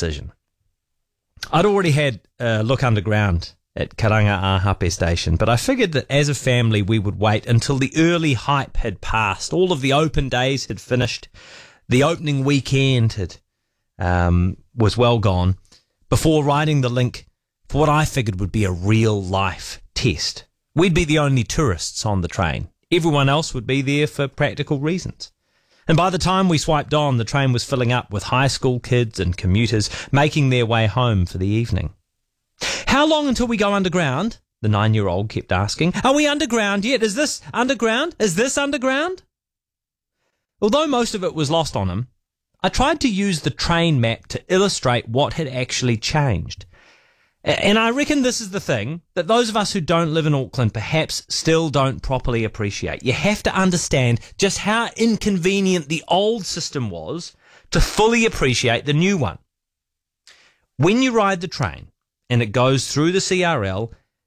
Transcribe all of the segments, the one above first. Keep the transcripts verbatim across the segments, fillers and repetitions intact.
decision. I'd already had a look underground at Karanga Ahape station, but I figured that as a family we would wait until the early hype had passed, all of the open days had finished, the opening weekend had um, was well gone, before riding the link for what I figured would be a real-life test. We'd be the only tourists on the train. Everyone else would be there for practical reasons. And by the time we swiped on, the train was filling up with high school kids and commuters making their way home for the evening. How long until we go underground? The nine-year-old kept asking. Are we underground yet? Is this underground? Is this underground? Although most of it was lost on him, I tried to use the train map to illustrate what had actually changed. And I reckon this is the thing that those of us who don't live in Auckland perhaps still don't properly appreciate. You have to understand just how inconvenient the old system was to fully appreciate the new one. When you ride the train and it goes through the C R L,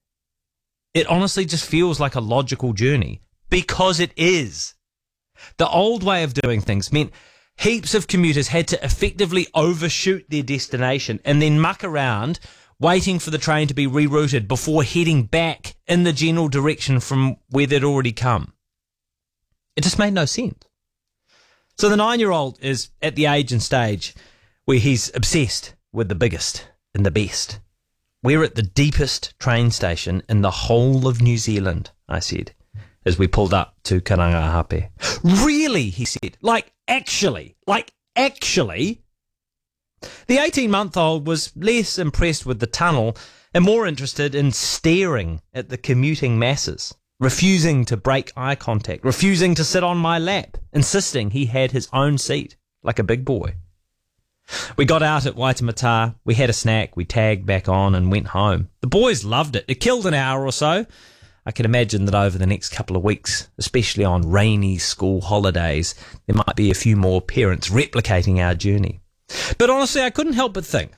it honestly just feels like a logical journey, because it is. The old way of doing things meant heaps of commuters had to effectively overshoot their destination and then muck around waiting for the train to be rerouted before heading back in the general direction from where they'd already come. It just made no sense. So the nine-year-old is at the age and stage where he's obsessed with the biggest and the best. We're at the deepest train station in the whole of New Zealand, I said, as we pulled up to Karanga Ahape. Really, he said, like actually, like actually. The eighteen-month-old was less impressed with the tunnel and more interested in staring at the commuting masses, refusing to break eye contact, refusing to sit on my lap, insisting he had his own seat, like a big boy. We got out at Waitemata, we had a snack, we tagged back on and went home. The boys loved it. It killed an hour or so. I can imagine that over the next couple of weeks, especially on rainy school holidays, there might be a few more parents replicating our journey. But honestly, I couldn't help but think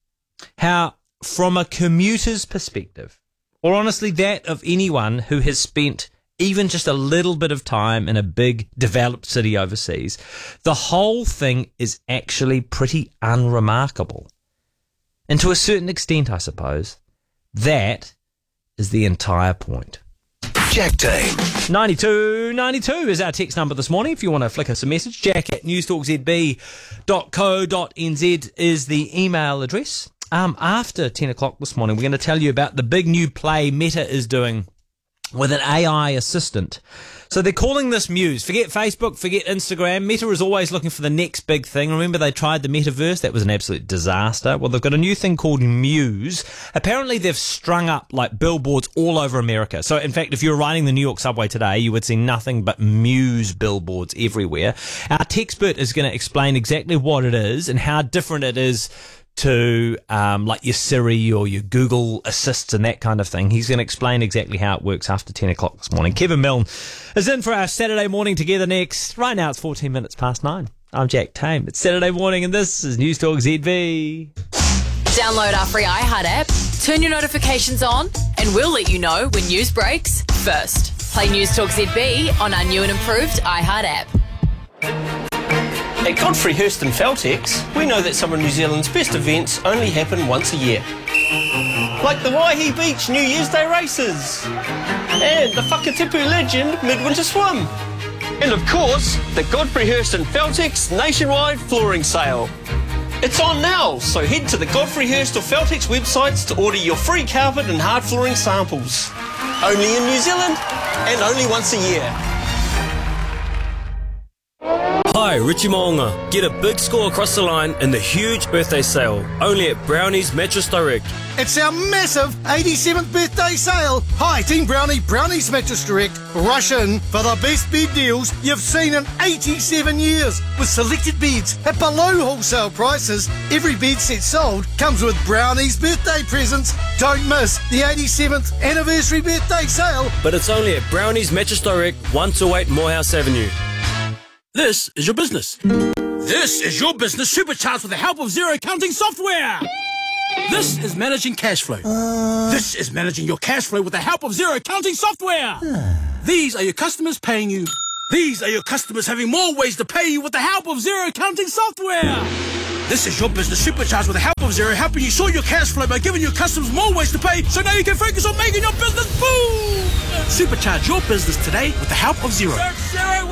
how, from a commuter's perspective, or honestly that of anyone who has spent even just a little bit of time in a big developed city overseas, the whole thing is actually pretty unremarkable. And to a certain extent, I suppose, that is the entire point. Jack Team. ninety-two ninety-two is our text number this morning. If you want to flick us a message, jack at newstalk z b dot co dot n z is the email address. Um, after ten o'clock this morning, we're going to tell you about the big new play Meta is doing with an A I assistant. So they're calling this Muse. Forget Facebook, forget Instagram. Meta is always looking for the next big thing. Remember they tried the metaverse? That was an absolute disaster. Well, they've got a new thing called Muse. Apparently they've strung up like billboards all over America. So in fact, if you were riding the New York subway today, you would see nothing but Muse billboards everywhere. Our techspert is going to explain exactly what it is and how different it is to um, like your Siri or your Google Assists and that kind of thing. He's going to explain exactly how it works after ten o'clock this morning. Kevin Milne is in for our Saturday morning together next. Right now it's fourteen minutes past nine. I'm Jack Tame. It's Saturday morning and this is Newstalk Z B. Download our free iHeart app, turn your notifications on, and we'll let you know when news breaks first. Play Newstalk Z B on our new and improved iHeart app. At Godfrey Hirst and Feltex, we know that some of New Zealand's best events only happen once a year. Like the Waihi Beach New Year's Day races, and the Whakatipu Legend Midwinter Swim. And of course, the Godfrey Hirst and Feltex nationwide flooring sale. It's on now, so head to the Godfrey Hirst or Feltex websites to order your free carpet and hard flooring samples. Only in New Zealand, and only once a year. Hi, Richie Moonga. Get a big score across the line in the huge birthday sale, only at Brownie's Mattress Direct. It's our massive eighty-seventh birthday sale. Hi, Team Brownie, Brownie's Mattress Direct. Rush in for the best bed deals you've seen in eighty-seven years. With selected beds at below wholesale prices, every bed set sold comes with Brownie's birthday presents. Don't miss the eighty-seventh anniversary birthday sale. But it's only at Brownie's Mattress Direct, one oh eight Morehouse Avenue. This is your business. This is your business supercharged with the help of zero accounting software. This is managing cash flow. Uh... This is managing your cash flow with the help of zero accounting software. These are your customers paying you. These are your customers having more ways to pay you with the help of zero accounting software. This is your business supercharged with the help of Xero, helping you sort your cash flow by giving your customers more ways to pay, so now you can focus on making your business boom! Supercharge your business today with the help of Xero.